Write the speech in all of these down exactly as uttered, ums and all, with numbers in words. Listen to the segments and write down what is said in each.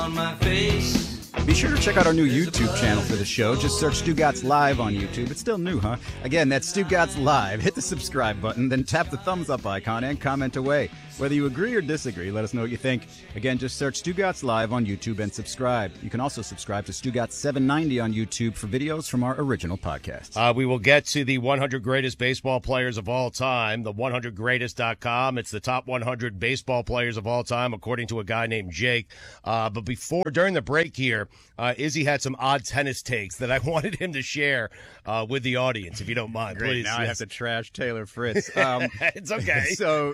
On my face. Be sure to check out our new YouTube channel for the show. Just search Stugotz Live on YouTube. It's still new, huh? Again, that's Stugotz Live. Hit the subscribe button, then tap the thumbs up icon and comment away. Whether you agree or disagree, let us know what you think. Again, just search Stugotz Live on YouTube and subscribe. You can also subscribe to Stugotz seven ninety on YouTube for videos from our original podcast. Uh, we will get to the one hundred greatest baseball players of all time, the one hundred greatest dot com. It's the top one hundred baseball players of all time, according to a guy named Jake. Uh, but before, during the break here, uh, Izzy had some odd tennis takes that I wanted him to share uh, with the audience, if you don't mind. Great. Please. Now yes. I have to trash Taylor Fritz. Um, it's okay. So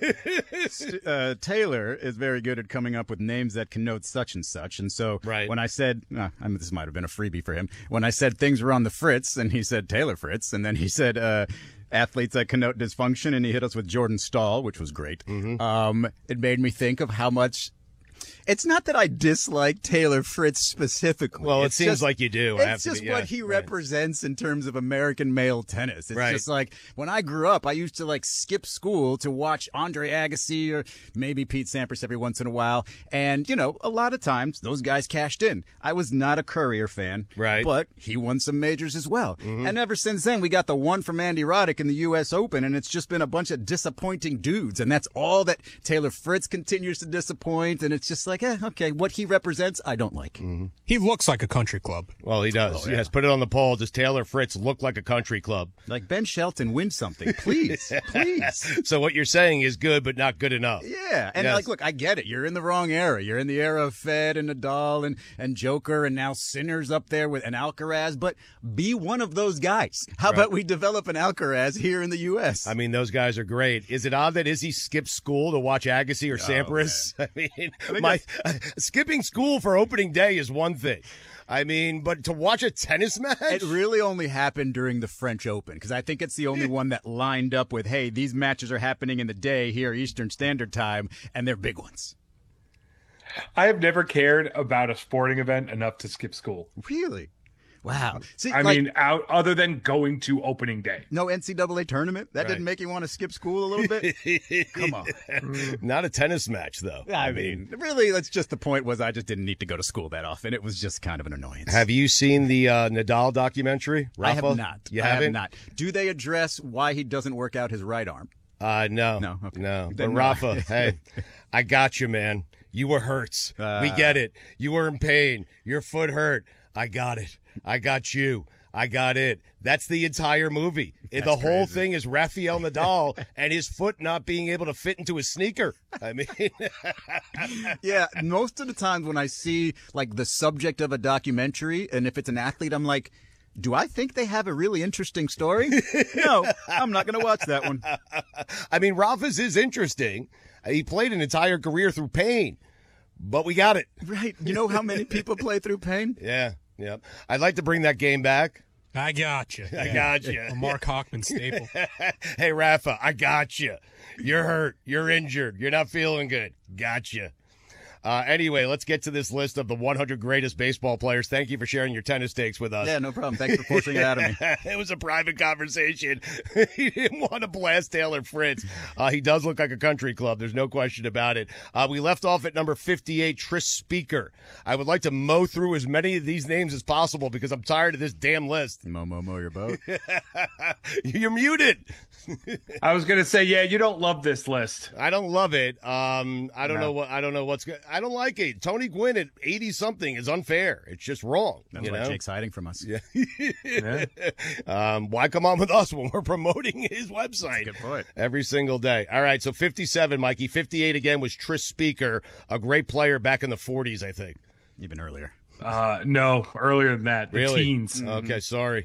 uh, Taylor is very good at coming up with names that connote such and such. And so right. when I said, uh, I mean, this might have been a freebie for him, when I said things were on the Fritz, and he said Taylor Fritz, and then he said uh, athletes that connote dysfunction, and he hit us with Jordan Stahl, which was great. Mm-hmm. Um, it made me think of how much... It's not that I dislike Taylor Fritz specifically. Well, it's it seems just, like you do. I It's have just to be, what yeah, he right. represents in terms of American male tennis. It's Right. just like when I grew up, I used to like skip school to watch Andre Agassi or maybe Pete Sampras every once in a while. And, you know, a lot of times those guys cashed in. I was not a Courier fan, Right. but he won some majors as well. Mm-hmm. And ever since then, we got the one from Andy Roddick in the U S Open, and it's just been a bunch of disappointing dudes. And that's all that Taylor Fritz continues to disappoint. And it's just like, eh, okay, what he represents, I don't like. Mm-hmm. He looks like a country club. Well, he does. Oh, yeah. Yes, put it on the poll. Does Taylor Fritz look like a country club? Like Ben Shelton, win something, please, please. So what you're saying is good, but not good enough. Yeah, and Yes. like, look, I get it. You're in the wrong era. You're in the era of Fed and Nadal and, and Joker, and now Sinner's up there with an Alcaraz. But be one of those guys. How Right. about we develop an Alcaraz here in the U S? I mean, those guys are great. Is it odd that Izzy skipped school to watch Agassi or Sampras? I mean, my uh, skipping school for opening day is one thing. I mean, but to watch a tennis match? It really only happened during the French Open, because I think it's the only one that lined up with, hey, these matches are happening in the day here, Eastern Standard Time, and they're big ones. I have never cared about a sporting event enough to skip school. Really? Wow. See, I like, mean, out other than going to opening day. no N C double A tournament? That Right. didn't make you want to skip school a little bit? Come on. Not a tennis match, though. I mean, really, that's just the point was I just didn't need to go to school that often. It was just kind of an annoyance. Have you seen the uh, Nadal documentary, I Rafa? have not. You I haven't? have not. Do they address why he doesn't work out his right arm? Uh, no. No, okay. No. But Then no. Rafa, hey, I got you, man. You were hurt. Uh, we get it. You were in pain. Your foot hurt. I got it. I got you. I got it. That's the entire movie. the whole crazy. thing is Rafael Nadal and his foot not being able to fit into his sneaker. I mean, Yeah, most of the times when I see like the subject of a documentary, and if it's an athlete, I'm like, do I think they have a really interesting story? No, I'm not going to watch that one. I mean, Rafa's is interesting. He played an entire career through pain, but we got it. Right. You know how many people play through pain? Yeah. Yeah. I'd like to bring that game back. I got you. I got you. A Mark Hockman staple. Hey, Rafa, I got you. You're hurt. You're injured. You're not feeling good. Gotcha. Uh, anyway, let's get to this list of the one hundred greatest baseball players. Thank you for sharing your tennis takes with us. Yeah, no problem. Thanks for forcing it out of me. It was a private conversation. He didn't want to blast Taylor Fritz. Uh, he does look like a country club. There's no question about it. Uh, we left off at number fifty-eight, Tris Speaker. I would like to mow through as many of these names as possible because I'm tired of this damn list. Mo, mo, mo your boat. You're muted. I was gonna say, yeah, you don't love this list. I don't love it. Um, I don't No. know what I don't know what's good. I don't like it. Tony Gwynn at eighty something is unfair. It's just wrong. That's you why know? Jake's hiding from us. Yeah. Yeah. Um, why come on with us when we're promoting his website Good point. every single day? All right, so fifty-seven, Mikey. fifty-eight again was Tris Speaker, a great player back in the forties, I think. Even earlier. Uh, no, earlier than that. The Really? teens. Okay, sorry.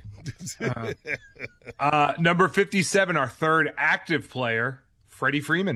Uh, number fifty-seven, our third active player, Freddie Freeman.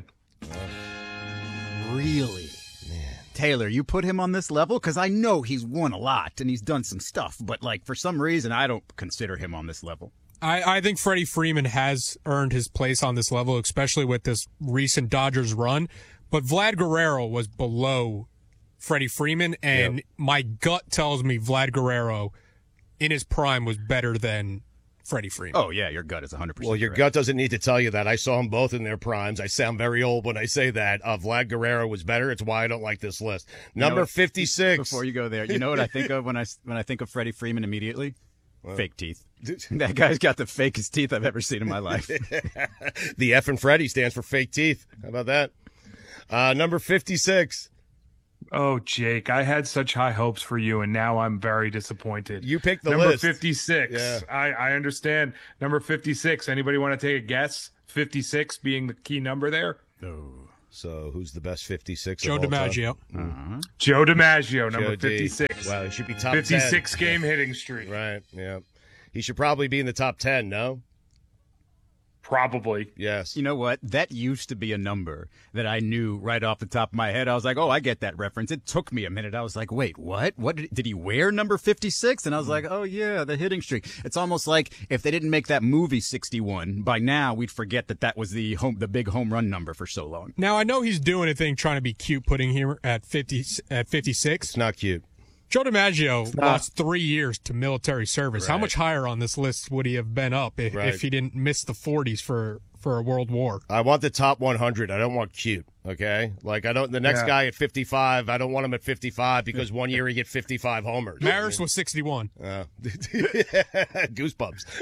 Really? Taylor, you put him on this level? Because I know he's won a lot and he's done some stuff, but like for some reason, I don't consider him on this level. I, I think Freddie Freeman has earned his place on this level, especially with this recent Dodgers run. But Vlad Guerrero was below Freddie Freeman, and Yep. my gut tells me Vlad Guerrero in his prime was better than Freddie Freeman. Oh, yeah, your gut is one hundred percent Well, your correct. gut doesn't need to tell you that. I saw them both in their primes. I sound very old when I say that. Uh, Vlad Guerrero was better. It's why I don't like this list. Number what? fifty-six. Before you go there, you know what I think of when I, when I think of Freddie Freeman immediately? Fake teeth. That guy's got the fakest teeth I've ever seen in my life. The F in Freddie stands for fake teeth. How about that? Uh, number fifty-six. Oh, Jake, I had such high hopes for you, and now I'm very disappointed. You picked the Number list. fifty-six. Yeah. I, I understand. Number fifty-six. Anybody want to take a guess? fifty-six being the key number there? Oh. So who's the best fifty-six? Joe of all time? DiMaggio. Uh-huh. Joe DiMaggio, number Joe D. fifty-six. Wow, he should be top fifty-six ten. game hitting streak. Right, yeah. He should probably be in the top ten, no? Probably. Yes. You know what? That used to be a number that I knew right off the top of my head. I was like, oh, I get that reference. It took me a minute. I was like, wait, what? What did, did he wear number fifty-six? And I was like, oh, yeah, the hitting streak. It's almost like if they didn't make that movie sixty-one, by now we'd forget that that was the home, the big home run number for so long. Now I know he's doing a thing trying to be cute, putting him at fifty at fifty-six. It's not cute. Joe DiMaggio not. lost three years to military service. How Right. much higher on this list would he have been up if, Right. if he didn't miss the forties for, for a world war? I want the top one hundred. I don't want cute, okay? Like, I don't, the next Yeah. guy at fifty-five, I don't want him at fifty-five because one year he get fifty-five homers. Maris was sixty-one. Uh, goosebumps.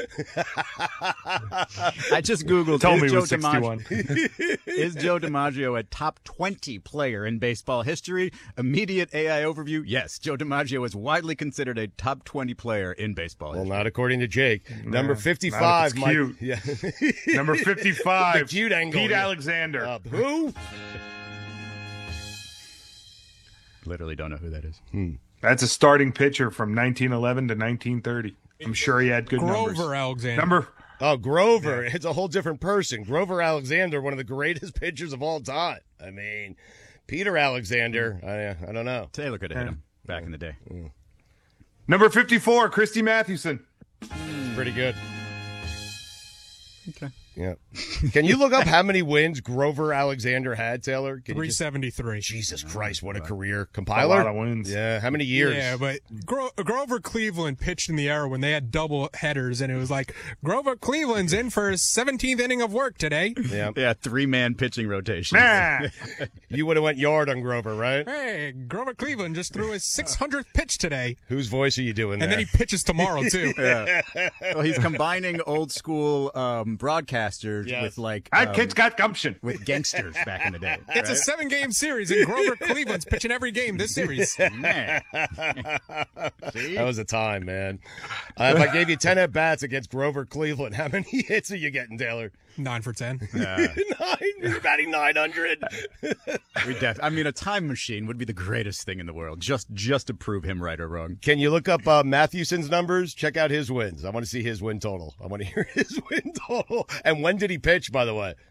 I just Googled, Tell is me it Joe was sixty-one. DiMaggio, is Joe DiMaggio a top twenty player in baseball history? Immediate A I overview, yes. Joe DiMaggio is widely considered a top twenty player in baseball Well, history. not according to Jake. Number not if fifty-five, it's Mike. cute. Yeah. Number fifty-five. The cute angle, Pete yeah. Alexander. Uh, who? Literally don't know who that is. That's a starting pitcher from nineteen eleven to nineteen thirty. I'm sure he had good Grover numbers. Alexander. Number Oh, Grover. It's a whole different person. Grover Alexander, one of the greatest pitchers of all time. I mean, Peter Alexander, I, I don't know. Taylor could have hit him back in the day. number fifty-four, Christy Mathewson. Pretty good. Okay. Yeah. Can you look up how many wins Grover Alexander had, Taylor? Can you three just- seventy-three. Jesus Christ, what a career. A Compiler? lot of wins. Yeah, how many years? Yeah, but Gro- Grover Cleveland pitched in the era when they had double headers, and it was like, Grover Cleveland's in for his seventeenth inning of work today. Yeah. Yeah, three-man pitching rotation. Nah. You would have went yard on Grover, right? Hey, Grover Cleveland just threw his six hundredth pitch today, Whose voice are you doing there? and then he pitches tomorrow, too. Yeah. Well, he's combining old school um, broadcasters Yes. with like That um, kid's got gumption. with gangsters back in the day. It's a seven game series, and Grover Cleveland's pitching every game this series. Man. See? That was a time, man. Uh, if I gave you ten at bats against Grover Cleveland, how many hits are you getting, Taylor? Nine for ten. Uh, Nine. You're batting nine hundred. we def- I mean, a time machine would be the greatest thing in the world, just just to prove him right or wrong. Can you look up uh, Mathewson's numbers? Check out his wins. I want to see his win total. I want to hear his win total. And when did he pitch, by the way?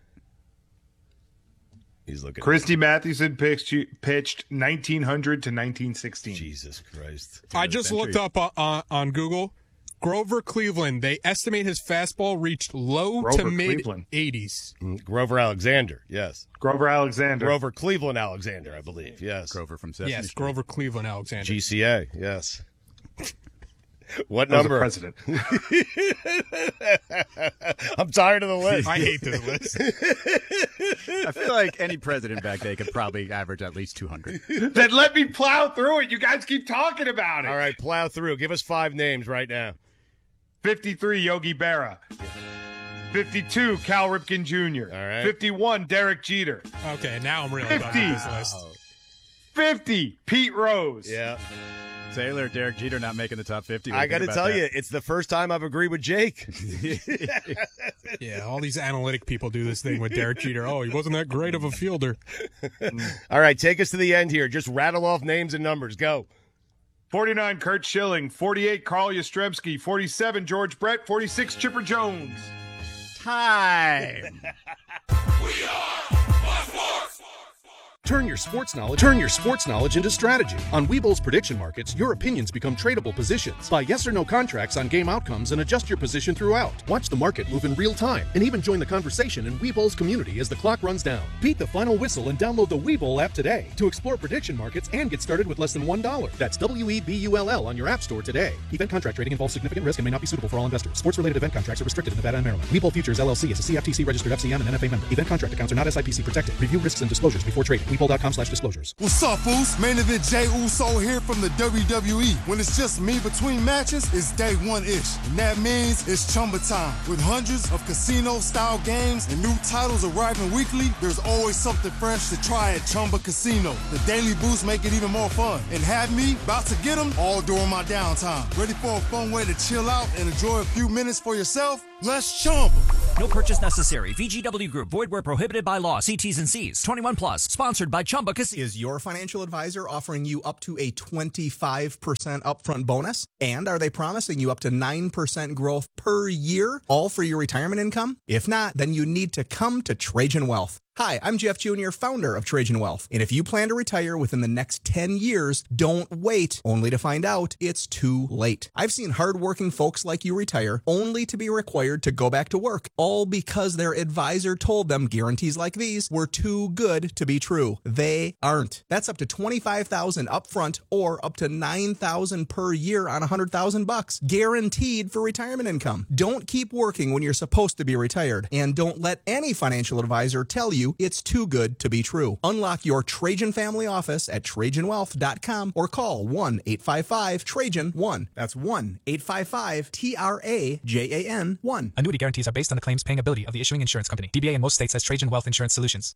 He's looking. Christy Mathewson pitched, pitched nineteen hundred to nineteen sixteen. Jesus Christ. I just looked up uh, uh, on Google. Grover Cleveland, they estimate his fastball reached low Grover to mid Cleveland. eighties. Mm, Grover Alexander, yes. Grover Alexander. Grover Cleveland Alexander, I believe, yes. Grover from Sesame Yes, Street. Grover Cleveland Alexander. G C A, yes. What That was a number? president. I'm tired of the list. I hate this list. I feel like any president back then could probably average at least two hundred. Then let me plow through it. You guys keep talking about it. All right, plow through. Give us five names right now. fifty-three, Yogi Berra. fifty-two, Cal Ripken Junior All right. fifty-one, Derek Jeter. Okay, now I'm really done with this list. fifty, Pete Rose. Yeah. Taylor, Derek Jeter not making the top fifty. What do I you got to think tell about you, it's the first time I've agreed with Jake. Yeah, all these analytic people do this thing with Derek Jeter. Oh, he wasn't that great of a fielder. All right, take us to the end here. Just rattle off names and numbers. Go. forty-nine, Kurt Schilling. forty-eight, Carl Yastrzemski. forty-seven, George Brett. forty-six, Chipper Jones. Time. We are Turn your sports knowledge, turn your sports knowledge into strategy. On Webull's prediction markets, your opinions become tradable positions. Buy yes or no contracts on game outcomes and adjust your position throughout. Watch the market move in real time and even join the conversation in Webull's community as the clock runs down. Beat the final whistle and download the Webull app today to explore prediction markets and get started with less than one dollar. That's W E B U L L on your app store today. Event contract trading involves significant risk and may not be suitable for all investors. Sports-related event contracts are restricted in Nevada and Maryland. Webull Futures L L C is a C F T C-registered F C M and N F A member. Event contract accounts are not S I P C protected. Review risks and disclosures before trading. Webull dot com slash disclosures. What's up, fools? Main event Jay Uso here from the W W E. When it's just me between matches, it's day one-ish. And that means it's Chumba time. With hundreds of casino-style games and new titles arriving weekly, there's always something fresh to try at Chumba Casino. The daily boosts make it even more fun. And have me about to get them all during my downtime. Ready for a fun way to chill out and enjoy a few minutes for yourself? Let's Chumba. No purchase necessary. V G W Group. Void where prohibited by law. See T's and C's. twenty-one plus. Sponsored by Chumba Casino. Is your financial advisor offering you up to a twenty-five percent upfront bonus? And are they promising you up to nine percent growth per year, all for your retirement income? If not, then you need to come to Trajan Wealth. Hi, I'm Jeff Junior, founder of Trajan Wealth. And if you plan to retire within the next ten years, don't wait, only to find out it's too late. I've seen hardworking folks like you retire only to be required to go back to work, all because their advisor told them guarantees like these were too good to be true. They aren't. That's up to twenty-five thousand dollars upfront or up to nine thousand dollars per year on one hundred thousand bucks, guaranteed for retirement income. Don't keep working when you're supposed to be retired, and don't let any financial advisor tell you it's too good to be true. Unlock your Trajan family office at Trajan Wealth dot com or call one eight five five Trajan one. That's one eight five five T R A J A N one. Annuity guarantees are based on the claims paying ability of the issuing insurance company. D B A in most states has Trajan Wealth Insurance Solutions.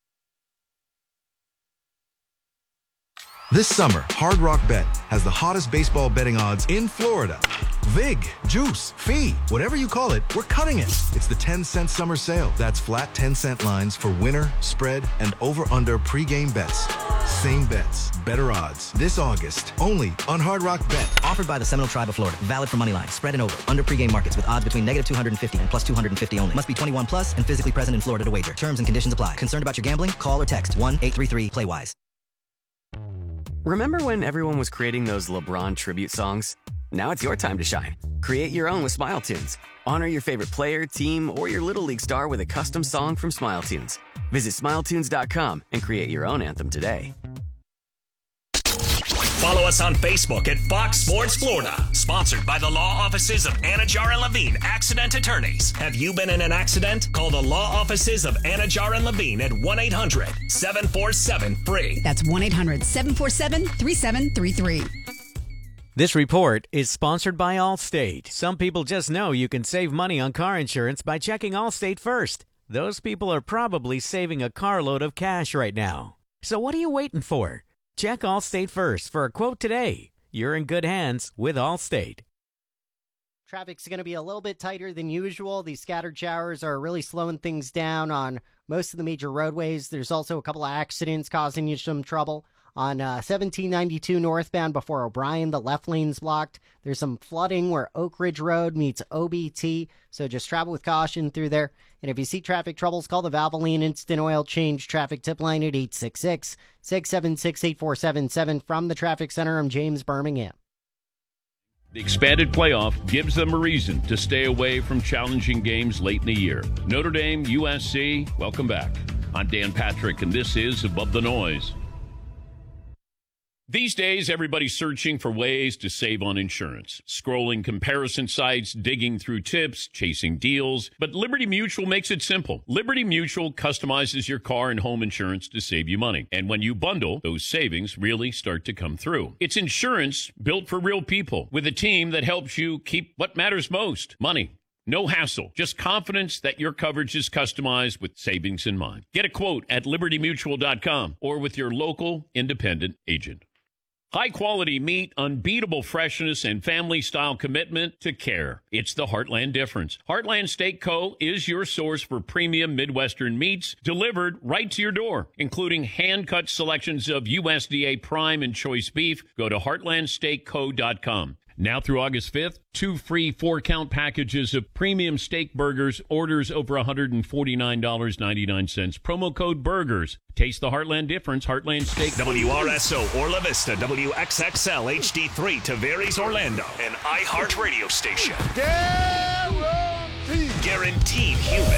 This summer, Hard Rock Bet has the hottest baseball betting odds in Florida. Vig, Juice, Fee, whatever you call it, we're cutting it. It's the ten cent summer sale. That's flat ten cent lines for winner, spread, and over-under pregame bets. Same bets, better odds. This August, only on Hard Rock Bet. Offered by the Seminole Tribe of Florida. Valid for moneyline, spread and over. Under pregame markets with odds between negative two hundred fifty and plus two hundred fifty only. Must be twenty-one plus and physically present in Florida to wager. Terms and conditions apply. Concerned about your gambling? Call or text one eight three three play wise. Remember when everyone was creating those LeBron tribute songs? Now it's your time to shine. Create your own with Smile Tunes. Honor your favorite player, team, or your Little League star with a custom song from Smile Tunes. Visit smile tunes dot com and create your own anthem today. Follow us on Facebook at Fox Sports Florida. Sponsored by the law offices of Anajar and Levine, accident attorneys. Have you been in an accident? Call the law offices of Anajar and Levine at one eight hundred seven four seven free. That's one eight hundred seven four seven three seven three three. This report is sponsored by Allstate. Some people just know you can save money on car insurance by checking Allstate first. Those people are probably saving a carload of cash right now. So what are you waiting for? Check Allstate first for a quote today. You're in good hands with Allstate. Traffic's going to be a little bit tighter than usual. These scattered showers are really slowing things down on most of the major roadways. There's also a couple of accidents causing you some trouble. On uh, seventeen ninety-two northbound before O'Brien, the left lane's blocked. There's some flooding where Oak Ridge Road meets O B T, so just travel with caution through there. And if you see traffic troubles, call the Valvoline Instant Oil Change traffic tip line at eight six six, six seven six, eight four seven seven. From the Traffic Center, I'm James Birmingham. The expanded playoff gives them a reason to stay away from challenging games late in the year. Notre Dame, U S C, welcome back. I'm Dan Patrick, and this is Above the Noise. These days, everybody's searching for ways to save on insurance. Scrolling comparison sites, digging through tips, chasing deals. But Liberty Mutual makes it simple. Liberty Mutual customizes your car and home insurance to save you money. And when you bundle, those savings really start to come through. It's insurance built for real people with a team that helps you keep what matters most, money. No hassle, just confidence that your coverage is customized with savings in mind. Get a quote at liberty mutual dot com or with your local independent agent. High-quality meat, unbeatable freshness, and family-style commitment to care. It's the Heartland difference. Heartland Steak Co. is your source for premium Midwestern meats delivered right to your door, including hand-cut selections of U S D A prime and choice beef. Go to heartland steak co dot com. Now through August fifth, two free four-count packages of premium steak burgers, orders over one hundred forty-nine dollars and ninety-nine cents. Promo code BURGERS. Taste the Heartland difference. Heartland Steak. W R S O Orla Vista, W X X L H D three, Tavares, Orlando, an iHeart radio station. Guaranteed. Guaranteed human.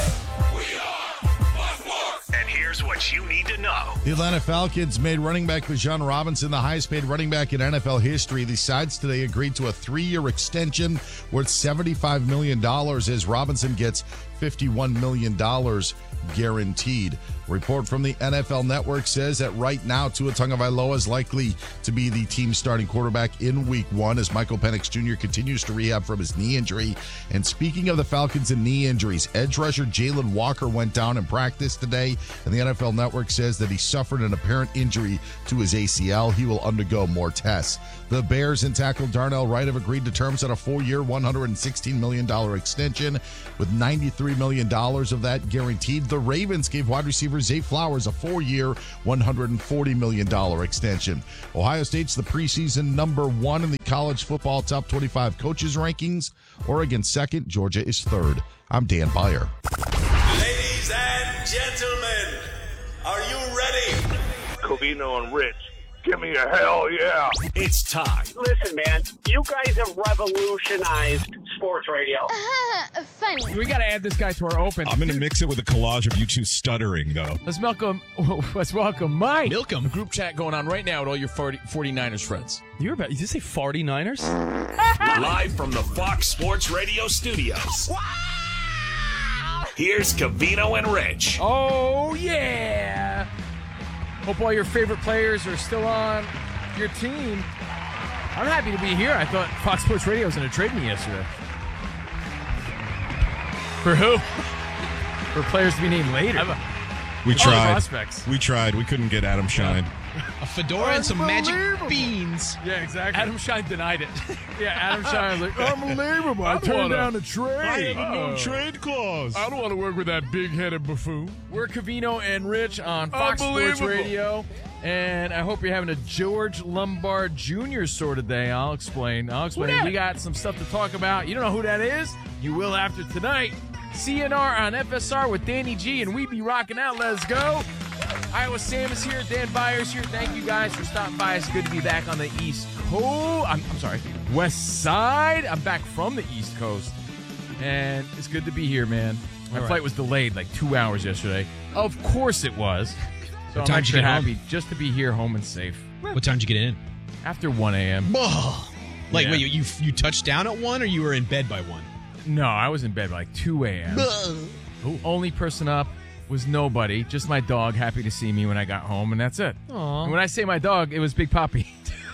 And here's what you need to know. The Atlanta Falcons made running back Bijan Robinson the highest paid running back in N F L history. The sides today agreed to a three-year extension worth seventy-five million dollars as Robinson gets fifty-one million dollars guaranteed. Report from the N F L Network says that right now Tua Tagovailoa is likely to be the team's starting quarterback in week one as Michael Penix Junior continues to rehab from his knee injury. And speaking of the Falcons and knee injuries, edge rusher Jalen Walker went down in practice today, and the N F L Network says that he suffered an apparent injury to his A C L. He will undergo more tests. The Bears and tackle Darnell Wright have agreed to terms on a four-year, one hundred sixteen million dollars extension, with ninety-three million dollars of that guaranteed. The Ravens gave wide receiver Zay Flowers a four-year, one hundred forty million dollars extension. Ohio State's the preseason number one in the college football top twenty-five coaches rankings. Oregon second, Georgia is third. I'm Dan Beyer. Ladies and gentlemen, are you ready? Covino and Rich, give me a hell yeah. It's time. Listen, man, you guys have revolutionized sports radio. Uh, funny. We got to add this guy to our open. I'm going to mix it with a collage of you two stuttering, though. Let's welcome, let's welcome Mike. Milcom. Group chat going on right now with all your forty-niners friends. You're about, did you say forty-niners? Live from the Fox Sports Radio studios. Wow! Here's Covino and Rich. Oh, yeah. Hope all your favorite players are still on your team. I'm happy to be here. I thought Fox Sports Radio was going to trade me yesterday. For who? For players to be named later. A, we oh, tried. Prospects. We tried. We couldn't get Adam Shine. A fedora and some magic beans. Yeah, exactly. Adam Shine denied it. Yeah, Adam Shine was like, unbelievable. I, I turned wanna, down a trade. I have a no trade clause. I don't want to work with that big-headed buffoon. We're Covino and Rich on Fox Sports Radio. And I hope you're having a George Lombard Junior sort of day. I'll explain. I'll explain. We got some stuff to talk about. You don't know who that is? You will after tonight. C N R on F S R with Danny G, and we be rocking out. Let's go. Iowa Sam is here. Dan Byers here. Thank you guys for stopping by. It's good to be back on the East Coast. I'm, I'm sorry, West Side. I'm back from the East Coast, and it's good to be here, man. My All flight right. was delayed like two hours yesterday. Of course it was. So what I'm time extra did you get happy home? just to be here, home and safe. What time did you get in? After one a.m. Oh, like, yeah. wait, you, you you touched down at one, or you were in bed by one? No, I was in bed by like two a.m. Only person up was nobody, just my dog, happy to see me when I got home, and that's it. Aww. And when I say my dog, it was Big Poppy.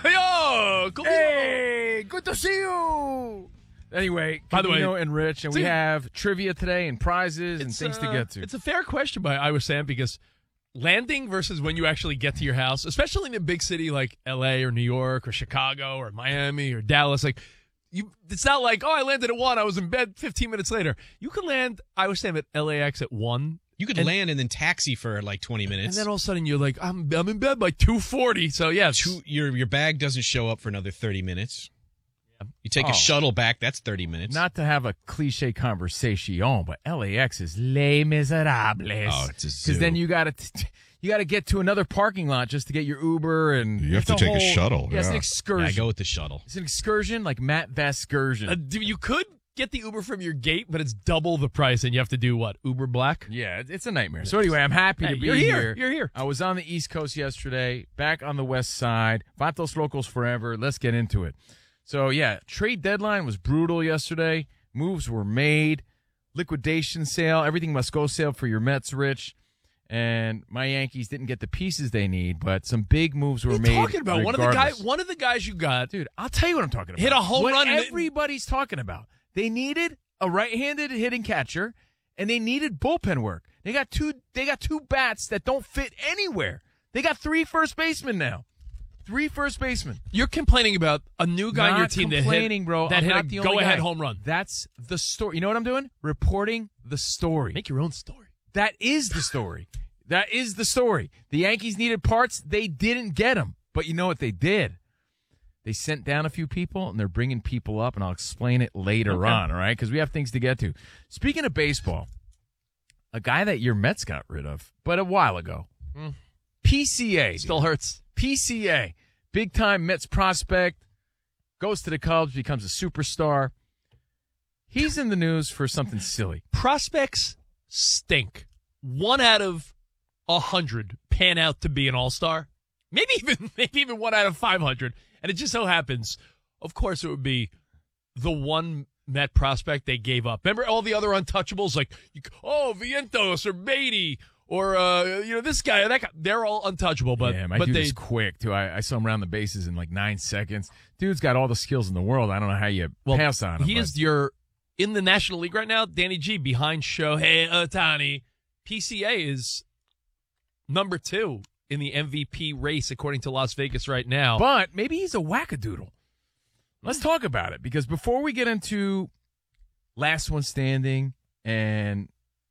Yo, cool. Hey, good to see you. Anyway, by the way, and Rich, and we have trivia today and prizes and things uh, to get to. It's a fair question by Iowa Sam because landing versus when you actually get to your house, especially in a big city like L A or New York or Chicago or Miami or Dallas, like you, it's not like, oh, I landed at one, I was in bed fifteen minutes later. You could land, I was saying, at L A X at one. You could and, land and then taxi for like twenty minutes. And then all of a sudden you're like, I'm I'm in bed by two forty. So, yes. Two, your, your bag doesn't show up for another thirty minutes. Yeah. You take oh. a shuttle back, that's thirty minutes. Not to have a cliche conversation, but L A X is Les Miserables. Oh, it's a zoo. Because then you got to... You got to get to another parking lot just to get your Uber, and you have to take whole, a shuttle. Yeah, yeah, it's an excursion. Yeah, I go with the shuttle. It's an excursion, like Matt Vasgersian. Uh, you could get the Uber from your gate, but it's double the price, and you have to do what? Uber Black? Yeah, it's a nightmare. So anyway, I'm happy hey, to be you're here. here. You're here. I was on the East Coast yesterday, back on the West Side. Vatos Locos forever. Let's get into it. So yeah, trade deadline was brutal yesterday. Moves were made. Liquidation sale. Everything must go sale for your Mets, Rich. And my Yankees didn't get the pieces they need, but some big moves were what are made. You talking about regardless. one of the guys. One of the guys you got, dude. I'll tell you what I'm talking about. Hit a home what run. Everybody's talking about. They needed a right-handed hitting catcher, and they needed bullpen work. They got two. They got two bats that don't fit anywhere. They got three first basemen now. Three first basemen. You're complaining about a new guy not on your team that complaining, hit, bro. that I'm hit not a the only go-ahead guy. home run. That's the story. You know what I'm doing? Reporting the story. Make your own story. That is the story. That is the story. The Yankees needed parts. They didn't get them. But you know what they did? They sent down a few people, and they're bringing people up, and I'll explain it later Okay. on, all right? Because we have things to get to. Speaking of baseball, a guy that your Mets got rid of, but a while ago, Mm. P C A. Still hurts. P C A, big-time Mets prospect, goes to the Cubs, becomes a superstar. He's in the news for something silly. Prospects stink. One out of a hundred pan out to be an all-star. Maybe even maybe even one out of five hundred. And it just so happens, of course, it would be the one Met prospect they gave up. Remember all the other untouchables, like, oh, Vientos or Beatty or, uh, you know, this guy, that guy. They're all untouchable. But, yeah, my but dude they, is quick, too. I, I saw him around the bases in like nine seconds. Dude's got all the skills in the world. I don't know how you well, pass on him. He but- is your, in the National League right now, Danny G behind Shohei Ohtani. P C A is number two in the M V P race, according to Las Vegas right now. But maybe he's a wackadoodle. Let's talk about it, because before we get into last one standing and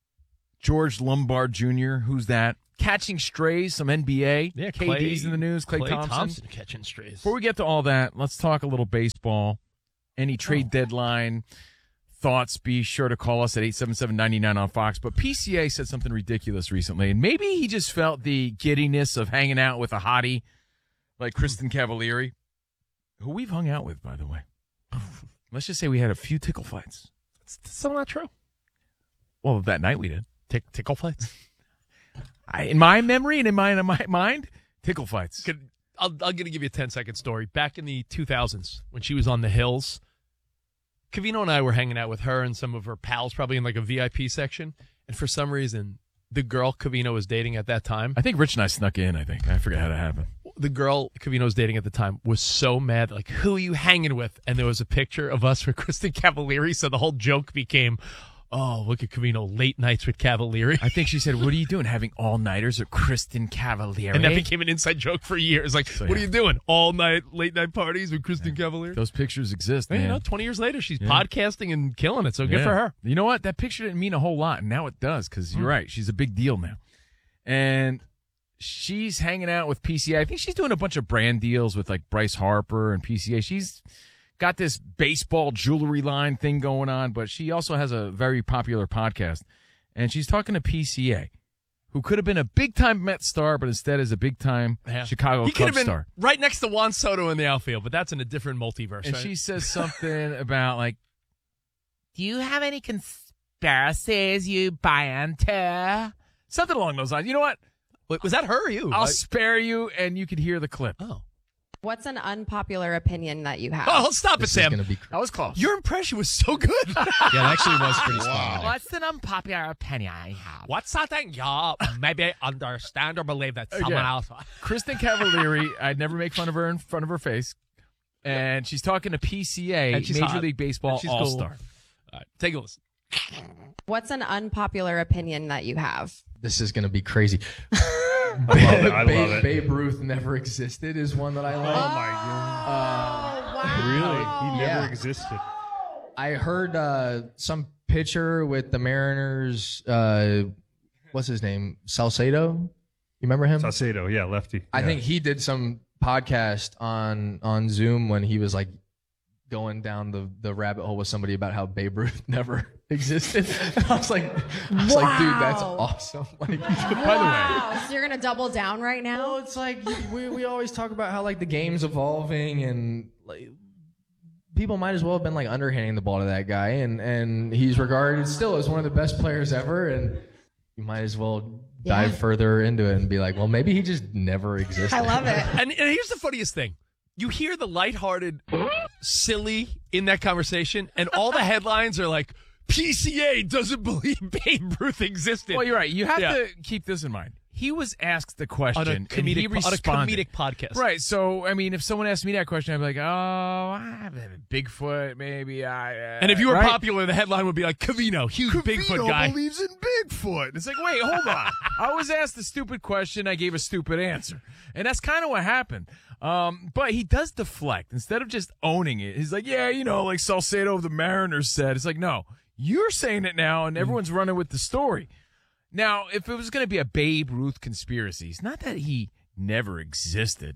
George Lombard Junior, who's that? Catching strays, some N B A. Yeah, K Clay- D's in the news, Klay Klay Thompson. Thompson catching strays. Before we get to all that, let's talk a little baseball. Any trade Oh. deadline thoughts, be sure to call us at eight seven seven, nine nine on Fox. But P C A said something ridiculous recently, and maybe he just felt the giddiness of hanging out with a hottie like Kristen Cavalieri, who we've hung out with, by the way. Let's just say we had a few tickle fights. It's still not true. Well, that night we did. Tick, tickle fights? I, in my memory and in my, in my mind, tickle fights. Could, I'll, I'm going to give you a ten-second story. Back in the two thousands, when she was on the Hills, Cavino and I were hanging out with her and some of her pals, probably in like a V I P section. And for some reason, the girl Cavino was dating at that time, I think Rich and I snuck in, I think. I forget how that happened. the girl Cavino was dating at the time was so mad, like, who are you hanging with? And there was a picture of us with Kristen Cavalieri, so the whole joke became, oh, look at Cavino, late nights with Cavalieri. I think she said, what are you doing, having all-nighters with Kristen Cavalieri? And that became an inside joke for years. Like, So, what yeah. are you doing? All night, late night parties with Kristen Cavalieri? Those pictures exist, Hey, man. you know, twenty years later, she's Yeah. podcasting and killing it, so good Yeah. for her. You know what? That picture didn't mean a whole lot, and now it does, because you're Hmm. right. She's a big deal now. And she's hanging out with P C A. I think she's doing a bunch of brand deals with, like, Bryce Harper and P C A. She's got this baseball jewelry line thing going on, but she also has a very popular podcast. And she's talking to P C A, who could have been a big-time Met star, but instead is a big-time Yeah. Chicago He could Cubs have been star. right next to Juan Soto in the outfield, but that's in a different multiverse. And right? she says something about, like, do you have any conspiracies you buy into? Something along those lines. You know what? Wait, was that her or you? I'll Like- spare you, and you can hear the clip. Oh. What's an unpopular opinion that you have? Oh, stop This it, is Sam. gonna be That was close. Your impression was so good. Yeah, it actually was pretty spot on. What's an unpopular opinion I have? What's something you maybe understand or believe that someone Yeah. else? Kristen Cavalieri, I'd never make fun of her in front of her face. And she's talking to P C A, And she's Major hot. League Baseball And she's cool. All-Star. All right, take a listen. What's an unpopular opinion that you have? This is going to be crazy. I love it. I Babe, love it. Babe Ruth never existed is one that I like. Oh my god! Really? He never Yeah. existed. I heard uh, some pitcher with the Mariners. Uh, what's his name? Salcedo. You remember him? Salcedo, yeah, lefty. I Yeah. think he did some podcast on on Zoom when he was like going down the, the rabbit hole with somebody about how Babe Ruth never existed. And I was like, I was like, dude, that's Wow. awesome. Like, Wow, so you're gonna double down right now? Well, it's like we, we always talk about how like the game's evolving and like people might as well have been like underhanding the ball to that guy, and and he's regarded still as one of the best players ever, and you might as well dive Yeah. further into it and be like, well, maybe he just never existed. I love it. And, and here's the funniest thing. You hear the lighthearted, silly in that conversation, and all the headlines are like, P C A doesn't believe Babe Ruth existed. Well, you're right. You have Yeah. to keep this in mind. He was asked the question, On a and he comedic, on a responded. comedic podcast. Right. So, I mean, if someone asked me that question, I'd be like, oh, I have a Bigfoot, maybe I. Uh, And if you were right? popular, the headline would be like, Cavino, huge Bigfoot guy. believes in Bigfoot. It's like, wait, hold on. I was asked a stupid question. I gave a stupid answer. And that's kind of what happened. Um, but he does deflect. Instead of just owning it, he's like, yeah, you know, like Salcedo of the Mariners said. It's like, no, you're saying it now, and everyone's running with the story. Now, if it was going to be a Babe Ruth conspiracy, it's not that he never existed.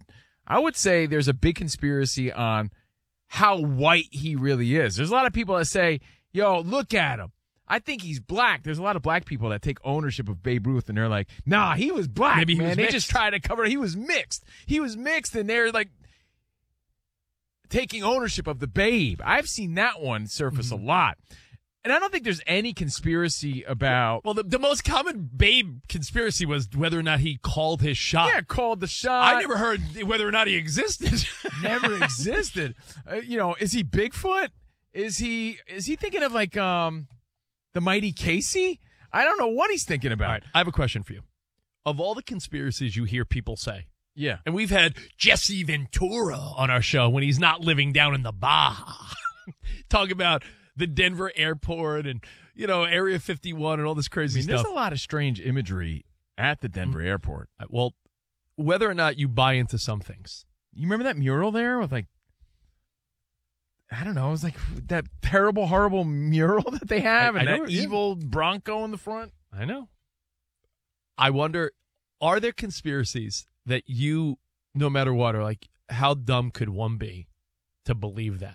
I would say there's a big conspiracy on how white he really is. There's a lot of people that say, yo, look at him. I think he's black. There's a lot of black people that take ownership of Babe Ruth, and they're like, nah, he was black, Maybe he man. was They mixed. just try to cover it. He was mixed. He was mixed, and they're like taking ownership of the Babe. I've seen that one surface Mm-hmm. a lot. And I don't think there's any conspiracy about... Well, the, the most common Babe conspiracy was whether or not he called his shot. Yeah, called the shot. I never heard whether or not he existed. Never existed. Uh, you know, is he Bigfoot? Is he is he thinking of like um the mighty Casey? I don't know what he's thinking about. All right, I have a question for you. Of all the conspiracies you hear people say, Yeah. and we've had Jesse Ventura on our show when he's not living down in the Baja, talk about the Denver airport and, you know, Area fifty-one and all this I crazy mean, there's stuff. a lot of strange imagery at the Denver airport. Uh, Well, whether or not you buy into some things. You remember that mural there with like, I don't know, it was like that terrible, horrible mural that they have I- and I that know, yeah. evil Bronco in the front? I know. I wonder, are there conspiracies that you, no matter what, are like, how dumb could one be to believe that?